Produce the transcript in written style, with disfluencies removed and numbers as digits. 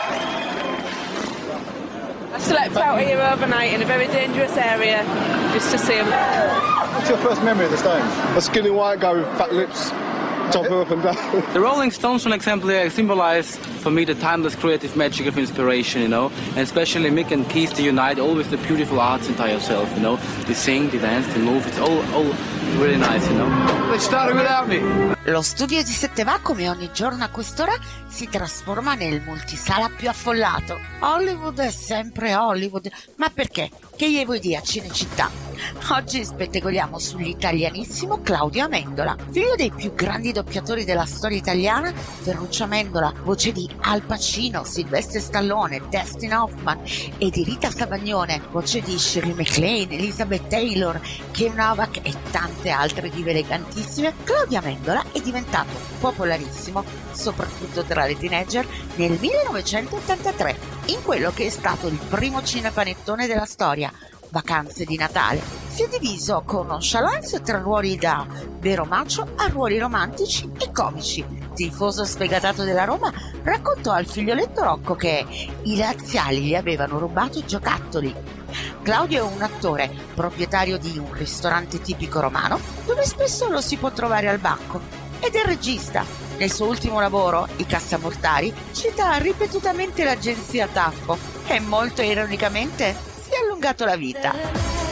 I slept out here overnight in a very dangerous area just to see them. What's your first memory of the Stones? A skinny white guy with fat lips, jumping up and down. The Rolling Stones, for example, symbolize for me the timeless creative magic of inspiration, and especially Mick and Keith, they unite all with the beautiful arts into yourself, They sing, they dance, they move, it's all really nice, They started without me. Lo studio di Setteva, come ogni giorno a quest'ora, si trasforma nel multisala più affollato. Hollywood è sempre Hollywood. Ma perché? Che gli vuoi dire a Cinecittà? Oggi spettegoliamo sull'italianissimo Claudio Amendola, figlio dei più grandi doppiatori della storia italiana. Ferruccio Amendola, voce di Al Pacino, Sylvester Stallone, Dustin Hoffman, e di Rita Savagnone, voce di Shirley MacLaine, Elizabeth Taylor, Kim Novak e tante altre dive elegantissime. Claudio Amendola è diventato popolarissimo soprattutto tra le teenager nel 1983 in quello che è stato il primo cinepanettone della storia, Vacanze di Natale. Si è diviso con nonchalance tra ruoli da vero macho a ruoli romantici e comici. Tifoso sfegatato della Roma, raccontò al figlioletto Rocco che i laziali gli avevano rubato i giocattoli. Claudio è un attore, proprietario di un ristorante tipico romano, dove spesso lo si può trovare al banco, ed è regista. Nel suo ultimo lavoro, I Cassamortari, cita ripetutamente l'agenzia Taffo e molto ironicamente si è allungato la vita.